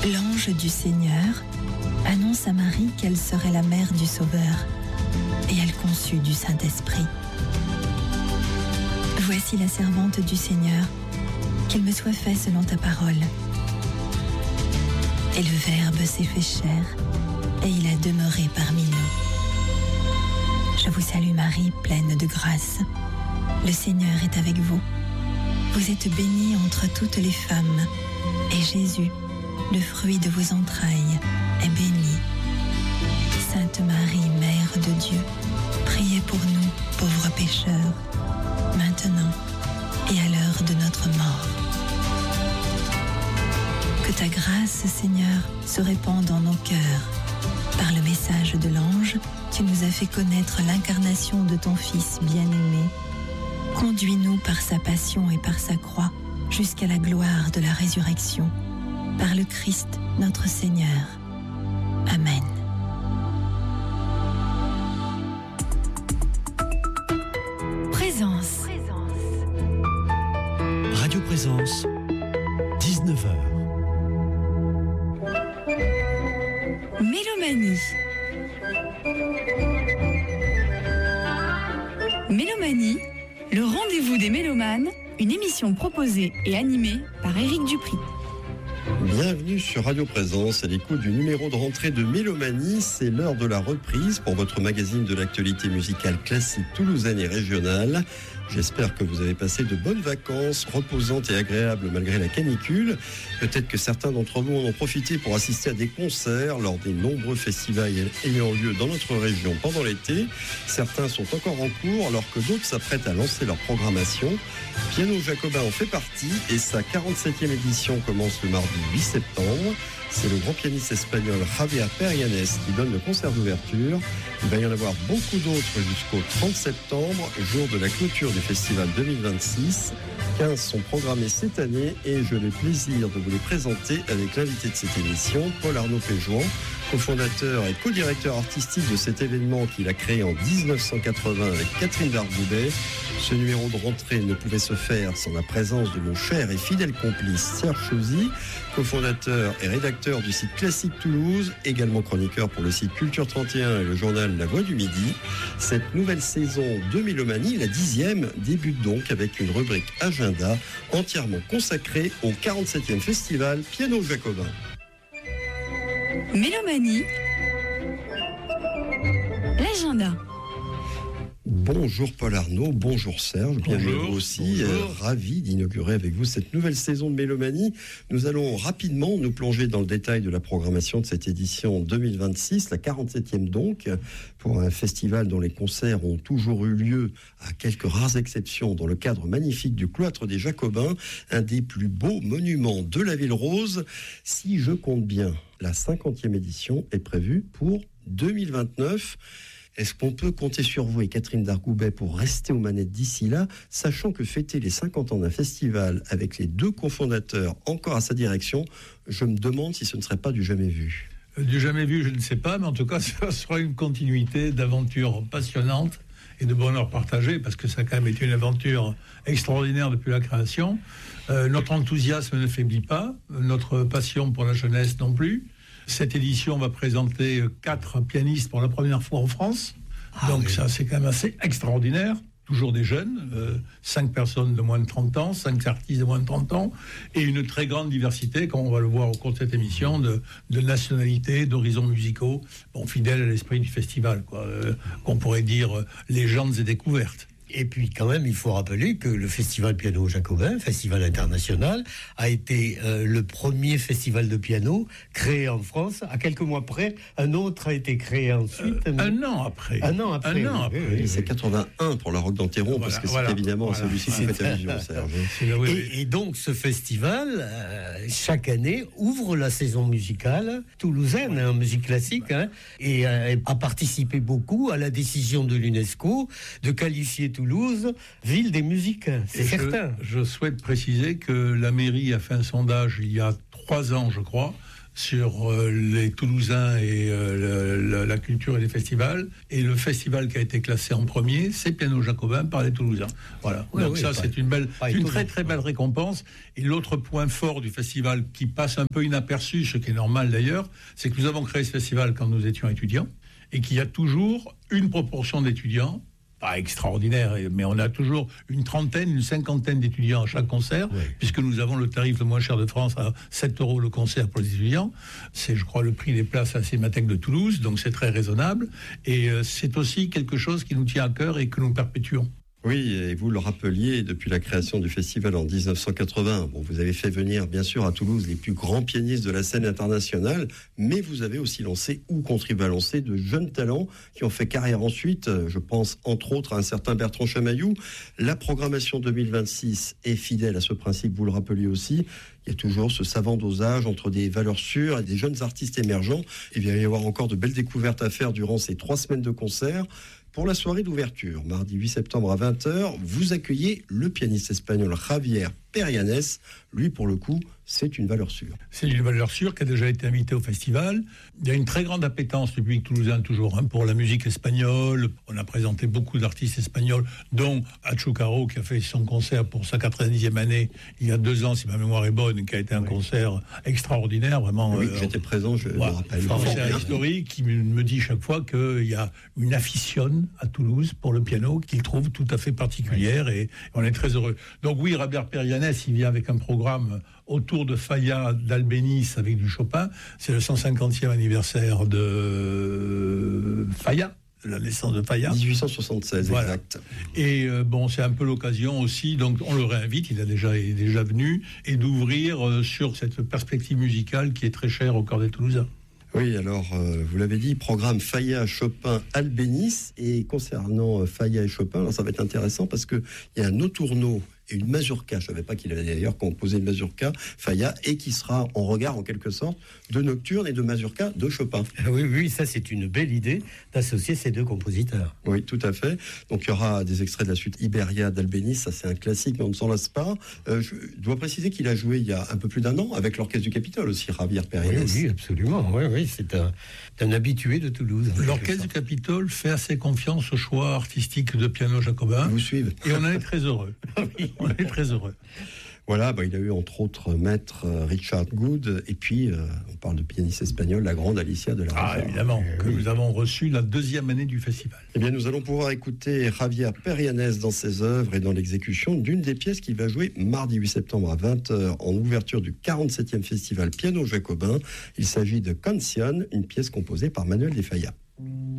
L'ange du Seigneur annonce à Marie qu'elle serait la mère du Sauveur, et elle conçut du Saint-Esprit. Voici la servante du Seigneur, qu'il me soit fait selon ta parole. Et le Verbe s'est fait chair, et il a demeuré parmi nous. Je vous salue Marie, pleine de grâce. Le Seigneur est avec vous. Vous êtes bénie entre toutes les femmes, et Jésus, le fruit de vos entrailles, est béni. Sainte Marie, Mère de Dieu, priez pour nous, pauvres pécheurs, maintenant et à l'heure de notre mort. Que ta grâce, Seigneur, se répande dans nos cœurs. Par le message de l'ange, tu nous as fait connaître l'incarnation de ton Fils bien-aimé. Conduis-nous par sa passion et par sa croix jusqu'à la gloire de la résurrection. Par le Christ, notre Seigneur. Amen. Présence. Radio Présence, 19h. Mélomanie. Mélomanie, le rendez-vous des mélomanes, une émission proposée et animée par Éric Dupri. Bienvenue sur Radio Présence à l'écoute du numéro de rentrée de Mélomanie. C'est l'heure de la reprise pour votre magazine de l'actualité musicale classique toulousaine et régionale. J'espère que vous avez passé de bonnes vacances, reposantes et agréables malgré la canicule. Peut-être que certains d'entre vous en ont profité pour assister à des concerts lors des nombreux festivals ayant lieu dans notre région pendant l'été. Certains sont encore en cours alors que d'autres s'apprêtent à lancer leur programmation. Piano Jacobin en fait partie et sa 47e édition commence le mardi 8 septembre. C'est le grand pianiste espagnol Javier Perianes qui donne le concert d'ouverture. Il va y en avoir beaucoup d'autres jusqu'au 30 septembre, jour de la clôture du festival 2026. 15 sont programmés cette année et j'ai le plaisir de vous les présenter avec l'invité de cette émission, Paul Arnaud Péjouan, cofondateur et co-directeur artistique de cet événement qu'il a créé en 1980 avec Catherine Dargoubet. Ce numéro de rentrée ne pouvait se faire sans la présence de mon cher et fidèle complice Serge Chauzy, cofondateur et rédacteur du site Classique Toulouse, également chroniqueur pour le site Culture 31 et le journal La Voix du Midi. Cette nouvelle saison de Mélomanie, la 10e, débute donc avec une rubrique agenda entièrement consacrée au 47e festival Piano Jacobin. Mélomanie, l'agenda. Bonjour Paul Arnaud, bonjour Serge, bienvenue vous aussi, bonjour. Ravi d'inaugurer avec vous cette nouvelle saison de Mélomanie. Nous allons rapidement nous plonger dans le détail de la programmation de cette édition 2026, la 47e donc, pour un festival dont les concerts ont toujours eu lieu, à quelques rares exceptions, dans le cadre magnifique du cloître des Jacobins, un des plus beaux monuments de la ville rose. Si je compte bien, la 50e édition est prévue pour 2029. Est-ce qu'on peut compter sur vous et Catherine Dargoubet pour rester aux manettes d'ici là, sachant que fêter les 50 ans d'un festival avec les deux cofondateurs encore à sa direction, je me demande si ce ne serait pas du jamais vu. Du jamais vu, je ne sais pas, mais en tout cas, ça sera une continuité d'aventures passionnantes et de bonheur partagé, parce que ça a quand même été une aventure extraordinaire depuis la création. Notre enthousiasme ne faiblit pas, notre passion pour la jeunesse non plus. Cette édition va présenter 4 pianistes pour la première fois en France. Donc oui. Ça, c'est quand même assez extraordinaire. Toujours des jeunes, 5 personnes de moins de 30 ans, 5 artistes de moins de 30 ans, et une très grande diversité, comme on va le voir au cours de cette émission, de nationalités, d'horizons musicaux, fidèles à l'esprit du festival, qu'on pourrait dire légendes et découvertes. Et puis quand même, il faut rappeler que le Festival Piano Jacobin, festival international, a été le premier festival de piano créé en France. À quelques mois près, un autre a été créé ensuite. Un an après. Oui. C'est 81 pour la Roque d'Enterron, parce que c'est évidemment celui-ci qui fait allusion, Serge. Et donc ce festival, chaque année, ouvre la saison musicale toulousaine, en musique classique, et a participé beaucoup à la décision de l'UNESCO de qualifier Toulouse, ville des musiques, c'est certain. Je souhaite préciser que la mairie a fait un sondage il y a 3 ans, je crois, sur les Toulousains et la culture et les festivals. Et le festival qui a été classé en premier, c'est Piano Jacobin par les Toulousains. Voilà. Oui, donc oui, ça, c'est une très très belle ouais. récompense. Et l'autre point fort du festival, qui passe un peu inaperçu, ce qui est normal d'ailleurs, c'est que nous avons créé ce festival quand nous étions étudiants, et qu'il y a toujours une proportion d'étudiants, pas extraordinaire, mais on a toujours une cinquantaine d'étudiants à chaque concert, puisque nous avons le tarif le moins cher de France à 7 € le concert pour les étudiants. C'est, je crois, le prix des places à la Cinémathèque de Toulouse, donc c'est très raisonnable. Et c'est aussi quelque chose qui nous tient à cœur et que nous perpétuons. Oui, et vous le rappeliez, depuis la création du festival en 1980, vous avez fait venir, bien sûr, à Toulouse les plus grands pianistes de la scène internationale, mais vous avez aussi lancé ou contribué à lancer de jeunes talents qui ont fait carrière ensuite. Je pense, entre autres, à un certain Bertrand Chamaillou. La programmation 2026 est fidèle à ce principe, vous le rappeliez aussi. Il y a toujours ce savant dosage entre des valeurs sûres et des jeunes artistes émergents. Il va y avoir encore de belles découvertes à faire durant ces 3 semaines de concerts. Pour la soirée d'ouverture, mardi 8 septembre à 20h, vous accueillez le pianiste espagnol Javier Perianes. Lui, pour le coup, c'est une valeur sûre. C'est une valeur sûre qui a déjà été invitée au festival. Il y a une très grande appétence du public toulousain toujours pour la musique espagnole. On a présenté beaucoup d'artistes espagnols, dont Achu Caro, qui a fait son concert pour sa 90e année il y a 2 ans, si ma mémoire est bonne, qui a été un concert extraordinaire, vraiment. Oui, j'étais présent, je me rappelle. Un concert historique qui me dit chaque fois qu'il y a une aficionne à Toulouse pour le piano qu'il trouve tout à fait particulière, et on est très heureux. Donc oui, Javier Perianes, il vient avec un programme autour de Falla d'Albéniz avec du Chopin. C'est le 150e anniversaire de Falla, de la naissance de Falla. 1876, voilà. Exact. Et c'est un peu l'occasion aussi, donc on le réinvite, il est déjà venu, et d'ouvrir sur cette perspective musicale qui est très chère au cœur des Toulousains. Oui, alors, vous l'avez dit, programme Falla, Chopin, Albéniz. Et concernant Falla et Chopin, alors ça va être intéressant parce qu'il y a un Otourno et une mazurka. Je ne savais pas qu'il avait d'ailleurs composé une mazurka, Falla, et qui sera en regard, en quelque sorte, de Nocturne et de mazurka de Chopin. Oui, ça c'est une belle idée d'associer ces 2 compositeurs. Oui, tout à fait. Donc il y aura des extraits de la suite Iberia d'Albéniz, ça c'est un classique, mais on ne s'en lasse pas. Je dois préciser qu'il a joué il y a un peu plus d'1 an avec l'Orchestre du Capitole aussi, Javier Perianes. Oui, absolument. Oui, c'est un habitué de Toulouse. L'Orchestre du Capitole fait assez confiance au choix artistique de Piano Jacobin. Vous suivez. Et on en est très heureux. On est très heureux. Voilà, il a eu entre autres maître Richard Good, et puis on parle de pianiste espagnol, la grande Alicia de la Rocha. Évidemment, que nous avons reçu la 2e année du festival. Eh bien, nous allons pouvoir écouter Javier Perianes dans ses œuvres et dans l'exécution d'une des pièces qu'il va jouer mardi 8 septembre à 20h en ouverture du 47e festival Piano Jacobin. Il s'agit de Canción, une pièce composée par Manuel de Falla.